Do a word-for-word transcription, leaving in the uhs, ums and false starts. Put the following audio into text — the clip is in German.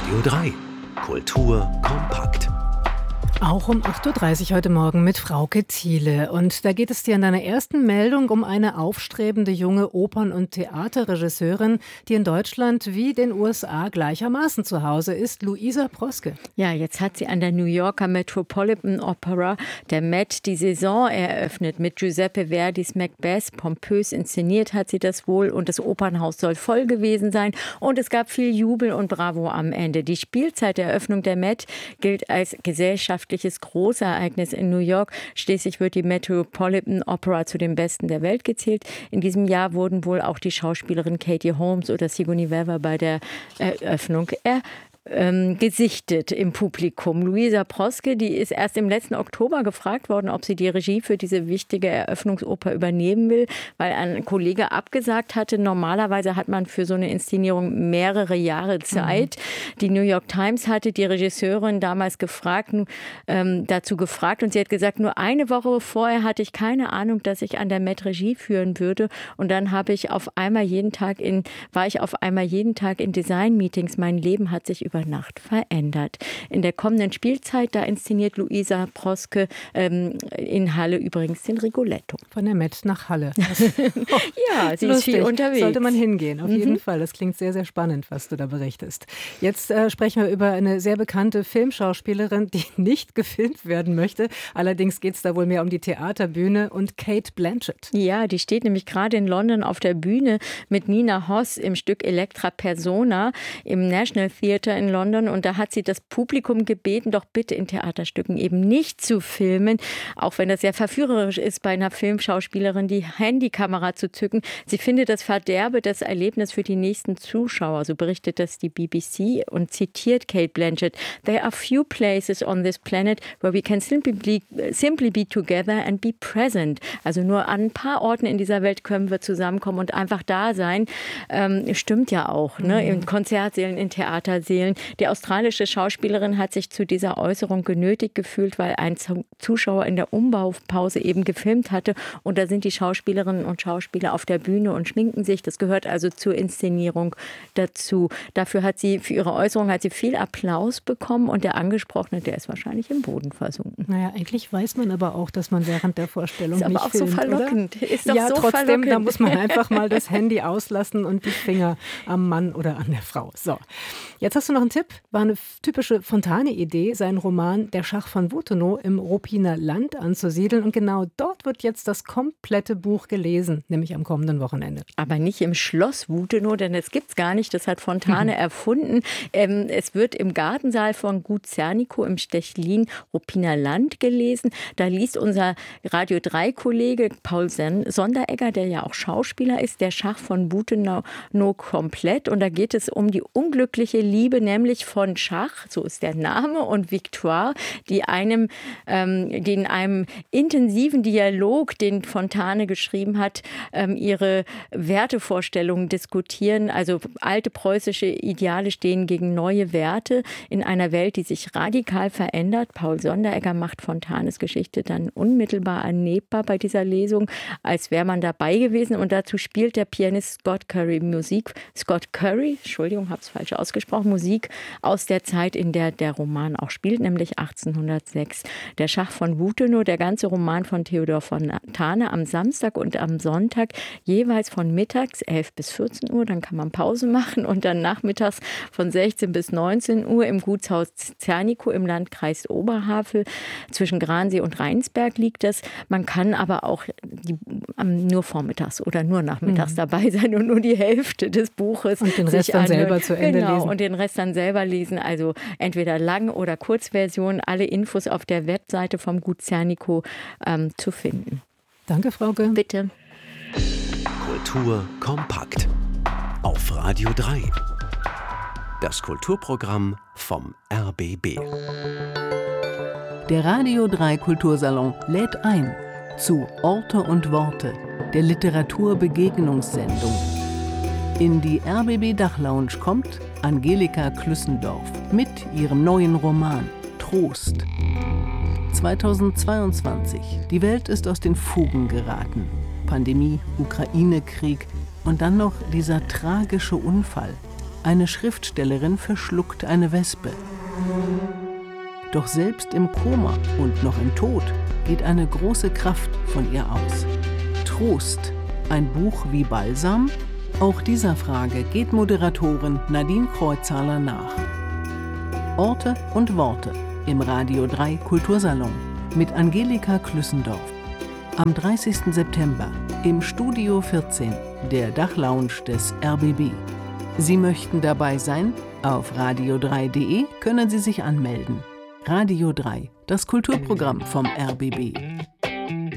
Radio drei. Kultur kompakt. Auch um acht Uhr dreißig heute Morgen mit Frauke Thiele. Und da geht es dir in deiner ersten Meldung um eine aufstrebende junge Opern- und Theaterregisseurin, die in Deutschland wie den U S A gleichermaßen zu Hause ist, Louisa Proske. Ja, jetzt hat sie an der New Yorker Metropolitan Opera, der Met, die Saison eröffnet mit Giuseppe Verdis Macbeth. Pompös inszeniert hat sie das wohl und das Opernhaus soll voll gewesen sein. Und es gab viel Jubel und Bravo am Ende. Die Spielzeit der Eröffnung der Met gilt als gesellschaftliches Großereignis in New York. Schließlich wird die Metropolitan Opera zu den besten der Welt gezählt. In diesem Jahr wurden wohl auch die Schauspielerin Katie Holmes oder Sigourney Weaver bei der Eröffnung er Ähm, gesichtet im Publikum. Louisa Proske, die ist erst im letzten Oktober gefragt worden, ob sie die Regie für diese wichtige Eröffnungsoper übernehmen will, weil ein Kollege abgesagt hatte. Normalerweise hat man für so eine Inszenierung mehrere Jahre Zeit. Mhm. Die New York Times hatte die Regisseurin damals gefragt, ähm, dazu gefragt und sie hat gesagt, nur eine Woche vorher hatte ich keine Ahnung, dass ich an der Met Regie führen würde und dann habe ich auf einmal jeden Tag in, war ich auf einmal jeden Tag in Design-Meetings. Mein Leben hat sich über Nacht verändert. In der kommenden Spielzeit, da inszeniert Louisa Proske ähm, in Halle übrigens den Rigoletto. Von der Met nach Halle. Ja, sie Lustig. ist viel unterwegs. Sollte man hingehen, auf mhm. jeden Fall. Das klingt sehr, sehr spannend, was du da berichtest. Jetzt äh, sprechen wir über eine sehr bekannte Filmschauspielerin, die nicht gefilmt werden möchte. Allerdings geht es da wohl mehr um die Theaterbühne und Cate Blanchett. Ja, die steht nämlich gerade in London auf der Bühne mit Nina Hoss im Stück Elektra Persona im National Theatre in London und da hat sie das Publikum gebeten, doch bitte in Theaterstücken eben nicht zu filmen, auch wenn das sehr verführerisch ist, bei einer Filmschauspielerin die Handykamera zu zücken. Sie findet, das verderbe das Erlebnis für die nächsten Zuschauer, so berichtet das die B B C und zitiert Cate Blanchett. There are few places on this planet where we can simply be, simply be together and be present. Also nur an ein paar Orten in dieser Welt können wir zusammenkommen und einfach da sein. Ähm, stimmt ja auch, ne? In Konzertsälen, in Theatersälen. Die australische Schauspielerin hat sich zu dieser Äußerung genötigt gefühlt, weil ein Zuschauer in der Umbaupause eben gefilmt hatte. Und da sind die Schauspielerinnen und Schauspieler auf der Bühne und schminken sich. Das gehört also zur Inszenierung dazu. Dafür hat sie, für ihre Äußerung hat sie viel Applaus bekommen. Und der Angesprochene, der ist wahrscheinlich im Boden versunken. Naja, eigentlich weiß man aber auch, dass man während der Vorstellung ist nicht aber auch filmt, so verlockend. Oder? Ist doch ja, so trotzdem, verlockend. Da muss man einfach mal das Handy auslassen und die Finger am Mann oder an der Frau. So, jetzt hast du noch einen Tipp. War eine typische Fontane-Idee, seinen Roman Der Schach von Wuthenow im Ruppiner Land anzusiedeln. Und genau dort wird jetzt das komplette Buch gelesen, nämlich am kommenden Wochenende. Aber nicht im Schloss Wuthenow, denn das gibt es gar nicht. Das hat Fontane mhm. erfunden. Ähm, es wird im Gartensaal von Gut Zernikow im Stechlin Ruppiner Land gelesen. Da liest unser Radio drei Kollege Paul Sonderegger, der ja auch Schauspieler ist, Der Schach von Wuthenow komplett. Und da geht es um die unglückliche Liebe, nämlich von Schach, so ist der Name, und Victoire, die einem, ähm, die in einem intensiven Dialog, den Fontane geschrieben hat, ähm, ihre Wertevorstellungen diskutieren. Also alte preußische Ideale stehen gegen neue Werte in einer Welt, die sich radikal verändert. Paul Sonderegger macht Fontanes Geschichte dann unmittelbar erlebbar bei dieser Lesung, als wäre man dabei gewesen. Und dazu spielt der Pianist Scott Curry Musik. Scott Curry, Entschuldigung, habe es falsch ausgesprochen, Musik aus der Zeit, in der der Roman auch spielt, nämlich achtzehnhundertsechs. Der Schach von Wuthenow, der ganze Roman von Theodor Fontane am Samstag und am Sonntag, jeweils von mittags elf bis vierzehn Uhr, dann kann man Pause machen und dann nachmittags von sechzehn bis neunzehn Uhr im Gutshaus Zernikow im Landkreis Oberhavel. Zwischen Gransee und Rheinsberg liegt das. Man kann aber auch die, nur vormittags oder nur nachmittags mhm. dabei sein und nur die Hälfte des Buches und den Rest dann anhört. selber zu Ende genau, lesen. Und den Rest dann selber lesen. Also entweder Lang- oder Kurzversion. Alle Infos auf der Webseite vom Gut Zernikow ähm, zu finden. Danke, Frauke. Bitte. Kultur kompakt. Auf Radio drei. Das Kulturprogramm vom R B B. Der Radio drei Kultursalon lädt ein zu Orte und Worte, der Literaturbegegnungssendung. In die R B B Dachlounge kommt Angelika Klüssendorf mit ihrem neuen Roman Trost. zweitausendzweiundzwanzig. Die Welt ist aus den Fugen geraten. Pandemie, Ukraine-Krieg und dann noch dieser tragische Unfall. Eine Schriftstellerin verschluckt eine Wespe. Doch selbst im Koma und noch im Tod geht eine große Kraft von ihr aus. Trost, ein Buch wie Balsam? Auch dieser Frage geht Moderatorin Nadine Kreuzhaler nach. Orte und Worte im Radio drei Kultursalon mit Angelika Klüssendorf. Am dreißigsten September im Studio vierzehn der Dachlounge des R B B. Sie möchten dabei sein? Auf radio drei punkt de können Sie sich anmelden. Radio drei, das Kulturprogramm vom R B B.